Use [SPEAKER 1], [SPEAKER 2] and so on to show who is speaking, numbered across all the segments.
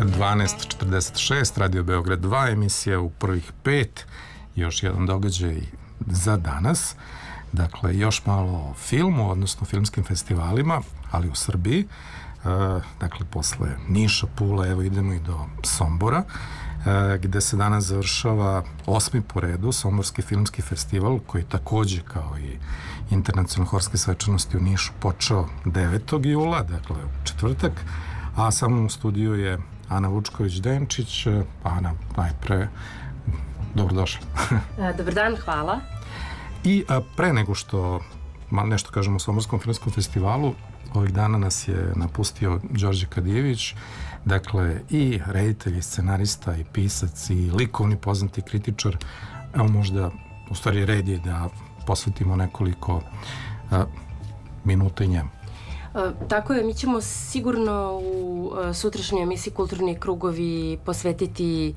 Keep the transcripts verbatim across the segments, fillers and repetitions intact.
[SPEAKER 1] dvanaest četrdeset šest, Radio Beograd dva, emisija u prvih pet, još jedan događaj za danas. Dakle, još malo o filmu, odnosno filmskim festivalima, ali u Srbiji. E, dakle, posle Niša, Pula, evo idemo i do Sombora, e, gde se danas završava osmi po redu Somborski filmski festival, koji takođe kao i Internacionalne horske svečanosti u Nišu počeo devetog jula, dakle u četvrtak, a samo u studiju je Ana Vučković-Denčić. Ana, najpre, dobrodošla.
[SPEAKER 2] Dobar dan, hvala.
[SPEAKER 1] I a, pre nego što malo nešto kažemo o Somborskom filmskom festivalu, ovih dana nas je napustio Đorđe Kadijević, dakle i reditelj, i scenarista, i pisac, i likovni poznati kritičar. Evo možda, u stvari red je da posvetimo nekoliko a, minuta i njemu.
[SPEAKER 2] Tako je, mi ćemo sigurno u sutrašnjoj emisiji Kulturni krugovi posvetiti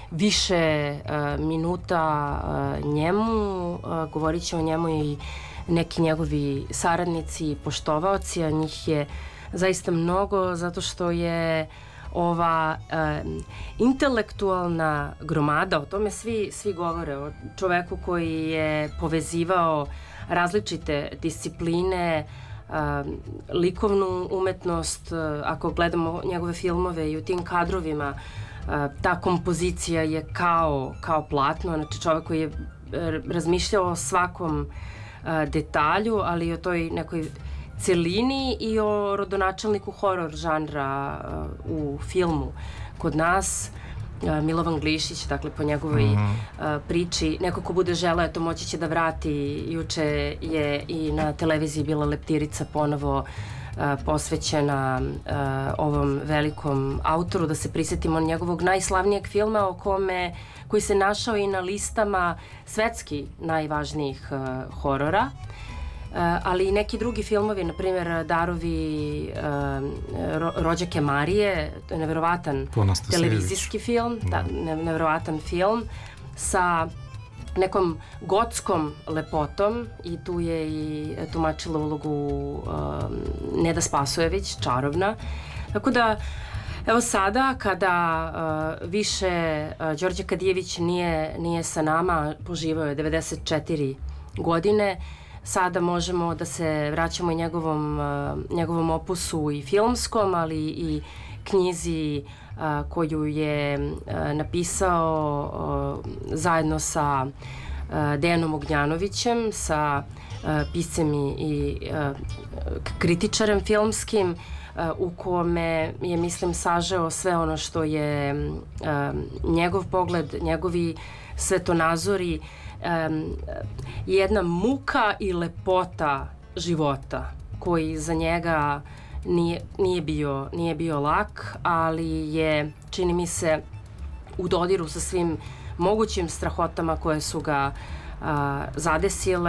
[SPEAKER 2] više uh, minuta uh, njemu, uh, govorit će o njemu i neki njegovi saradnici i poštovaoci, a njih je zaista mnogo, zato što je ova uh, intelektualna gromada, o tome svi, svi govore, o čoveku koji je povezivao različite discipline, uh, likovnu umetnost. Uh, ako gledamo njegove filmove i u tim kadrovima, ta kompozicija je kao, kao platno, znači čovjek koji je razmišljao o svakom uh, detalju, ali i o toj nekoj celini i o rodonačelniku horor žanra uh, u filmu. Kod nas uh, Milovan Glišić, dakle po njegovoj mm-hmm. uh, priči, neko ko bude želeo to moći će da vrati. Juče je i na televiziji bila leptirica ponovo posvećena uh, ovom velikom autoru, da se prisjetimo njegovog najslavnijeg filma o kome, koji se našao i na listama svetski najvažnijih uh, horora, uh, ali i neki drugi filmovi, na primjer Darovi uh, ro, rođake Marije, to je neverovatan televizijski film, da, ne, neverovatan film sa nekom gotskom lepotom, i tu je i tumačila ulogu um, Neda Spasojević, čarobna. Tako da, evo sada, kada uh, više uh, Đorđe Kadijević nije, nije sa nama, poživao je devedeset četiri godine, sada možemo da se vraćamo i njegovom, uh, njegovom opusu i filmskom, ali i knjizi a, koju je a, napisao a, zajedno sa a, Dejanom Ognjanovićem, sa a, piscem i, i a, kritičarem filmskim, a, u kome je, mislim, sažeo sve ono što je a, njegov pogled, njegovi svetonazori, a, jedna muka i lepota života koji za njega Nije, nije, bio, nije bio lak, ali je, čini mi se, u dodiru sa svim mogućim strahotama koje su ga a, zadesile.